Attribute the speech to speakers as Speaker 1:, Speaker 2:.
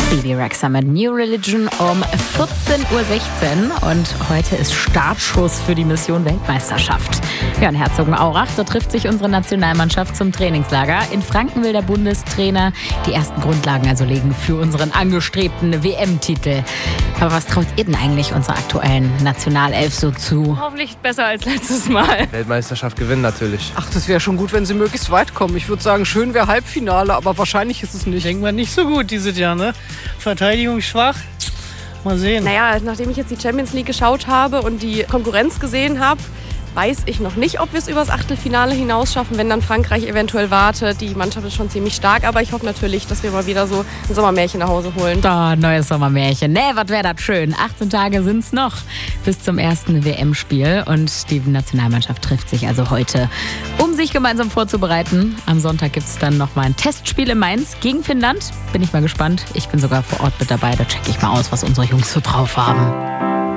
Speaker 1: Bebe Rexha mit New Religion um 14:16 Uhr und heute ist Startschuss für die Mission Weltmeisterschaft. Ja, in Herzogenaurach, da trifft sich unsere Nationalmannschaft zum Trainingslager. In Franken will der Bundestrainer die ersten Grundlagen also legen für unseren angestrebten WM-Titel. Aber was traut ihr denn eigentlich unserer aktuellen Nationalelf so zu?
Speaker 2: Hoffentlich besser als letztes Mal.
Speaker 3: Weltmeisterschaft gewinnen natürlich.
Speaker 4: Ach, das wäre schon gut, wenn sie möglichst weit kommen. Ich würde sagen, schön wäre Halbfinale, aber wahrscheinlich ist es nicht.
Speaker 5: Denkt man nicht so gut dieses Jahr, ne? Verteidigung schwach. Mal sehen.
Speaker 2: Naja, nachdem ich jetzt die Champions League geschaut habe und die Konkurrenz gesehen habe, weiß ich noch nicht, ob wir es übers Achtelfinale hinaus schaffen, wenn dann Frankreich eventuell wartet. Die Mannschaft ist schon ziemlich stark, aber ich hoffe natürlich, dass wir mal wieder so ein Sommermärchen nach Hause holen.
Speaker 1: Da, neues Sommermärchen. Nee, was wäre das schön. 18 Tage sind's noch bis zum ersten WM-Spiel und die Nationalmannschaft trifft sich also heute, um sich gemeinsam vorzubereiten. Am Sonntag gibt's dann nochmal ein Testspiel in Mainz gegen Finnland. Bin ich mal gespannt. Ich bin sogar vor Ort mit dabei. Da check ich mal aus, was unsere Jungs so drauf haben.